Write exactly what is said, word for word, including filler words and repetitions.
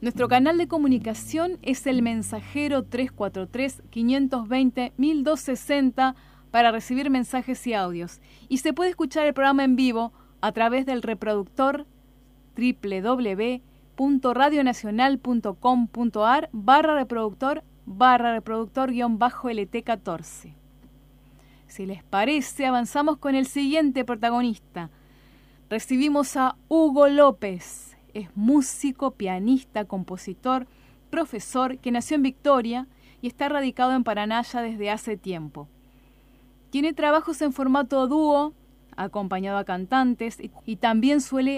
Nuestro canal de comunicación es el mensajero tres cuatro tres, cinco dos cero, uno dos seis cero para recibir mensajes y audios. Y se puede escuchar el programa en vivo a través del reproductor doble u doble u doble u punto radionacional punto com punto a r barra reproductor barra reproductor guión bajo L T catorce. Si les parece, avanzamos con el siguiente protagonista. Recibimos a Hugo López. Es músico, pianista, compositor, profesor que nació en Victoria y está radicado en Paraná ya desde hace tiempo. Tiene trabajos en formato dúo, acompañado a cantantes y, y también suele